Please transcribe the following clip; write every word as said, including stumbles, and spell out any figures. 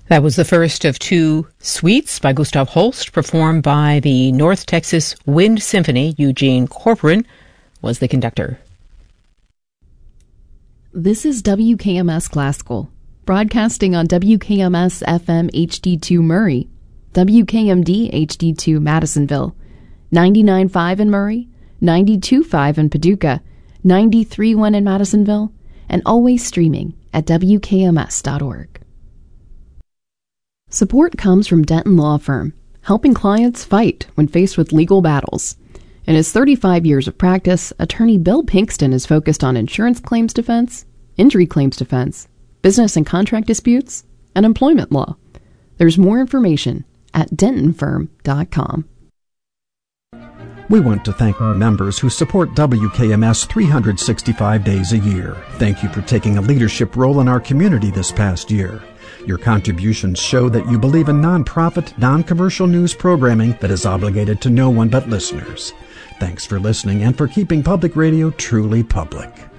That was the first of two suites by Gustav Holst, performed by the North Texas Wind Symphony. Eugene Corcoran was the conductor. This is W K M S Classical, broadcasting on W K M S F M H D two Murray, W K M D H D two Madisonville, ninety-nine point five in Murray, ninety-two point five in Paducah, ninety-three point one in Madisonville, and always streaming at W K M S dot org. Support comes from Denton Law Firm, helping clients fight when faced with legal battles. In his thirty-five years of practice, attorney Bill Pinkston is focused on insurance claims defense, injury claims defense, business and contract disputes, and employment law. There's more information at denton firm dot com. We want to thank our members who support W K M S three hundred sixty-five days a year. Thank you for taking a leadership role in our community this past year. Your contributions show that you believe in nonprofit, non-commercial news programming that is obligated to no one but listeners. Thanks for listening and for keeping public radio truly public.